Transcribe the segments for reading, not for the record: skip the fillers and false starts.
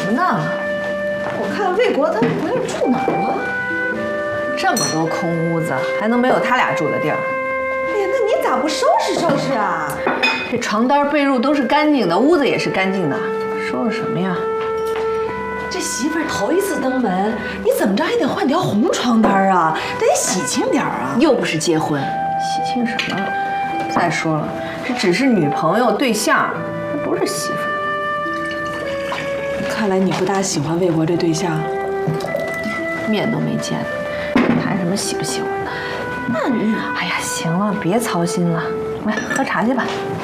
么呢？我看魏国他不是住哪儿了？这么多空屋子，还能没有他俩住的地儿？ 哎呀，那你咋不收拾收拾啊？ 这床单被褥都是干净的，屋子也是干净的，收拾什么呀？ 这媳妇儿头一次登门，你怎么着也得换条红床单啊，得喜庆点啊！ 又不是结婚，喜庆什么？再说了，这只是女朋友对象，还不是媳妇儿。 看来你不大喜欢魏国这对象， 面都没见，谈什么喜不喜欢的？ 那你…… 哎呀，行了，别操心了，来喝茶去吧。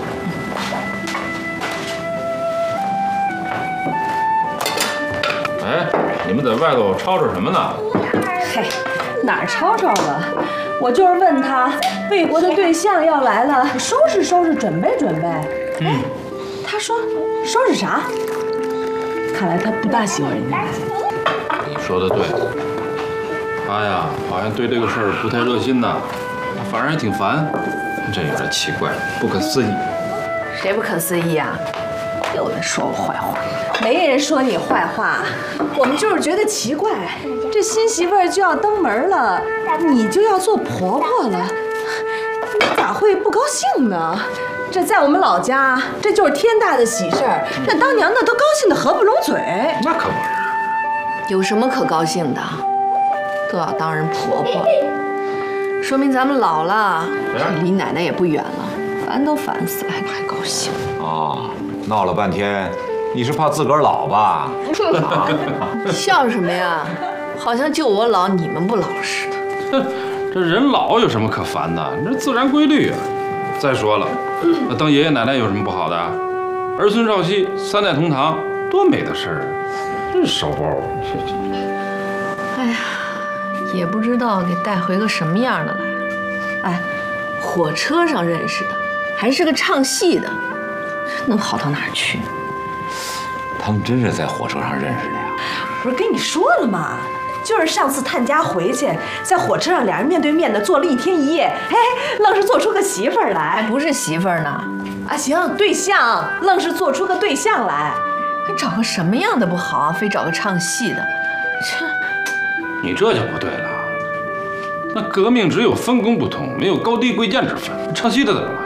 哎，你们在外头吵吵什么呢？ 嘿，哪儿吵吵了？我就是问他，魏国的对象要来了，收拾收拾，准备准备。哎，他说收拾啥？看来他不大喜欢人家来。 你说的对，他呀好像对这个事儿不太热心呐，反正还挺烦，真有点奇怪，不可思议。 谁不可思议啊？又在说我坏话。 没人说你坏话，我们就是觉得奇怪，这新媳妇儿就要登门了，你就要做婆婆了，你咋会不高兴呢？这在我们老家，这就是天大的喜事儿，那当娘的都高兴得合不拢嘴。 那可不是， 有什么可高兴的？都要当人婆婆，说明咱们老了，离奶奶也不远了，烦都烦死了，还高兴？ 哦，闹了半天，你是怕自个儿老吧？ 笑什么呀？好像就我老，你们不老似的。 这人老有什么可烦的？这自然规律啊。再说了，那当爷爷奶奶有什么不好的？儿孙绕膝，三代同堂，多美的事儿啊！真是烧包。 哎呀，也不知道给带回个什么样的来。哎，火车上认识的，还是个唱戏的，能好到哪儿去？ 他们真是在火车上认识的呀？ 不是跟你说了吗？就是上次探家回去，在火车上俩人面对面的坐了1天1夜，哎，愣是做出个媳妇儿来。 不是媳妇儿呢？ 啊，行，对象，愣是做出个对象来。 还找个什么样的不好啊？非找个唱戏的，这你这就不对了。那革命只有分工不同，没有高低贵贱之分。唱戏的怎么了？